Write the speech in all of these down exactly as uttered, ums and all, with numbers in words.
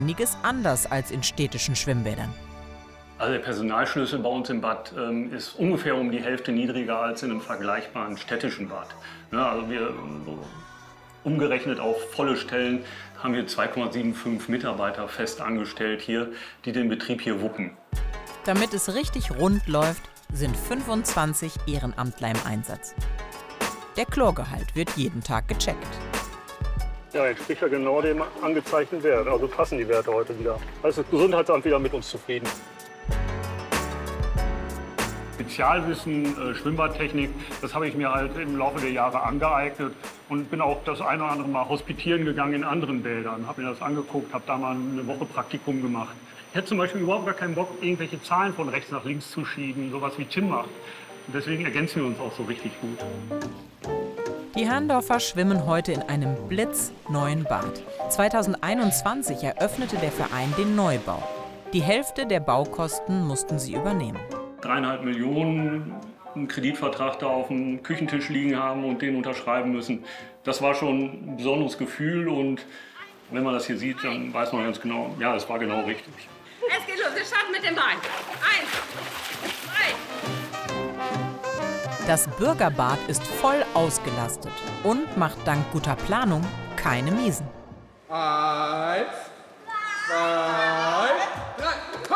Einiges anders als in städtischen Schwimmbädern. Also der Personalschlüssel bei uns im Bad ähm, ist ungefähr um die Hälfte niedriger als in einem vergleichbaren städtischen Bad. Ja, also wir, so umgerechnet auf volle Stellen, haben wir zwei Komma fünfundsiebzig Mitarbeiter fest angestellt hier, die den Betrieb hier wuppen. Damit es richtig rund läuft, sind fünfundzwanzig Ehrenamtler im Einsatz. Der Chlorgehalt wird jeden Tag gecheckt. Ja, entspricht ja genau dem angezeigten Wert. Also passen die Werte heute wieder. Also das Gesundheitsamt wieder mit uns zufrieden. Spezialwissen, äh, Schwimmbadtechnik, das habe ich mir halt im Laufe der Jahre angeeignet und bin auch das eine oder andere Mal hospitieren gegangen in anderen Bädern. Habe mir das angeguckt, habe da mal eine Woche Praktikum gemacht. Ich hätte zum Beispiel überhaupt gar keinen Bock, irgendwelche Zahlen von rechts nach links zu schieben, sowas wie Tim macht. Und deswegen ergänzen wir uns auch so richtig gut. Die Herrndorfer schwimmen heute in einem blitzneuen Bad. zweitausendeinundzwanzig eröffnete der Verein den Neubau. Die Hälfte der Baukosten mussten sie übernehmen. Dreieinhalb Millionen, einen Kreditvertrag da auf dem Küchentisch liegen haben und den unterschreiben müssen. Das war schon ein besonderes Gefühl und wenn man das hier sieht, dann weiß man ganz genau, ja, das war genau richtig. Es geht los, wir starten mit dem Bein. Eins, zwei. Das Bürgerbad ist voll ausgelastet und macht dank guter Planung keine Miesen. Eins, zwei, drei, komm!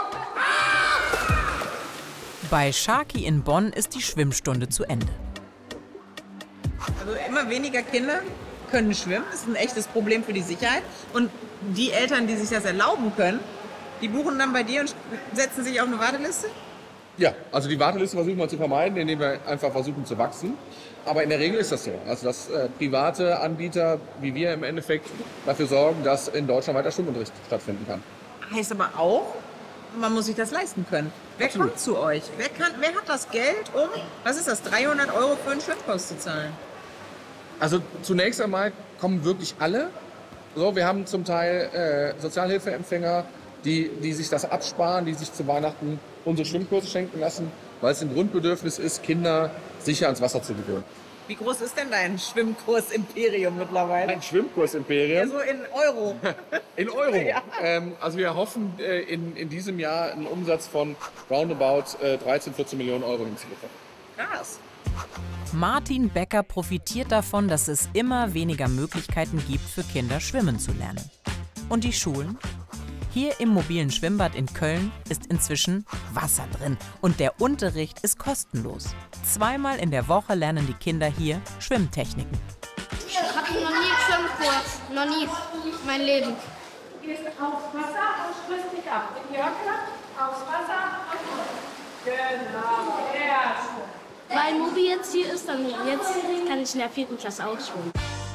Bei Sharky in Bonn ist die Schwimmstunde zu Ende. Also immer weniger Kinder können schwimmen. Das ist ein echtes Problem für die Sicherheit. Und die Eltern, die sich das erlauben können, die buchen dann bei dir und setzen sich auf eine Warteliste? Ja, also die Warteliste versuchen wir zu vermeiden, indem wir einfach versuchen zu wachsen. Aber in der Regel ist das so. Also dass äh, private Anbieter wie wir im Endeffekt dafür sorgen, dass in Deutschland weiter Schwimmunterricht stattfinden kann. Heißt aber auch, man muss sich das leisten können. Wer Absolut. kommt zu euch? Wer, kann, wer hat das Geld, um, was ist das, dreihundert Euro für einen Schwimmkurs zu zahlen? Also zunächst einmal kommen wirklich alle. So, wir haben zum Teil äh, Sozialhilfeempfänger, die, die sich das absparen, die sich zu Weihnachten unsere Schwimmkurse schenken lassen, weil es ein Grundbedürfnis ist, Kinder sicher ans Wasser zu gewöhnen. Wie groß ist denn dein Schwimmkurs-Imperium mittlerweile? Ein Schwimmkurs-Imperium? Ja, so in Euro. In Euro? Ja. Ähm, also wir hoffen äh, in, in diesem Jahr einen Umsatz von roundabout äh, dreizehn, vierzehn Millionen Euro hinzubekommen. Krass. Martin Becker profitiert davon, dass es immer weniger Möglichkeiten gibt, für Kinder schwimmen zu lernen. Und die Schulen? Hier im mobilen Schwimmbad in Köln ist inzwischen Wasser drin und der Unterricht ist kostenlos. Zweimal in der Woche lernen die Kinder hier Schwimmtechniken. Ich hatte noch nie einen Schwimmkurs, noch nie, mein Leben. Du gehst aufs Wasser und springst dich ab. Mit die Höcke, aufs Wasser und genau, sehr schön. Weil Mobi jetzt hier ist, dann jetzt kann ich in der vierten Klasse auch schwimmen.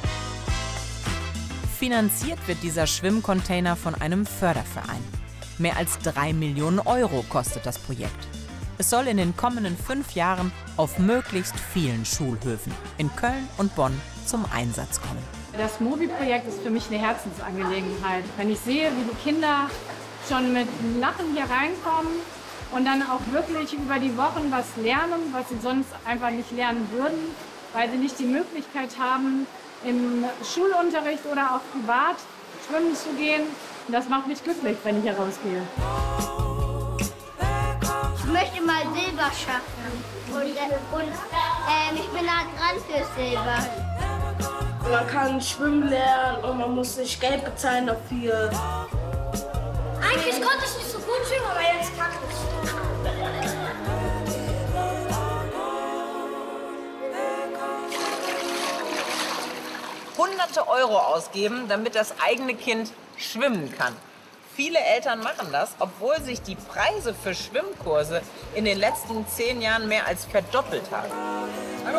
Finanziert wird dieser Schwimmcontainer von einem Förderverein. Mehr als drei Millionen Euro kostet das Projekt. Es soll in den kommenden fünf Jahren auf möglichst vielen Schulhöfen in Köln und Bonn zum Einsatz kommen. Das Mobi-Projekt ist für mich eine Herzensangelegenheit. Wenn ich sehe, wie die Kinder schon mit Lachen hier reinkommen und dann auch wirklich über die Wochen was lernen, was sie sonst einfach nicht lernen würden, weil sie nicht die Möglichkeit haben, im Schulunterricht oder auch privat schwimmen zu gehen. Und das macht mich glücklich, wenn ich hier rausgehe. Ich möchte mal Silber schaffen und, äh, und äh, ich bin da dran für Silber. Man kann schwimmen lernen und man muss nicht Geld bezahlen dafür. Eigentlich konnte ich nicht so gut schwimmen, aber jetzt kann ich. Hunderte Euro ausgeben, damit das eigene Kind schwimmen kann. Viele Eltern machen das, obwohl sich die Preise für Schwimmkurse in den letzten zehn Jahren mehr als verdoppelt haben.